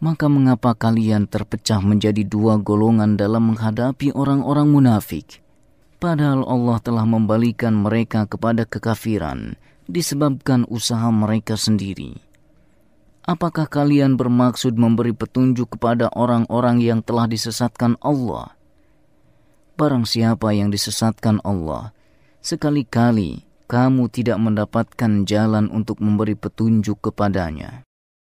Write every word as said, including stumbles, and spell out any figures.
Maka mengapa kalian terpecah menjadi dua golongan dalam menghadapi orang-orang munafik? Padahal Allah telah membalikan mereka kepada kekafiran disebabkan usaha mereka sendiri. Apakah kalian bermaksud memberi petunjuk kepada orang-orang yang telah disesatkan Allah? Barang siapa yang disesatkan Allah, sekali-kali kamu tidak mendapatkan jalan untuk memberi petunjuk kepadanya.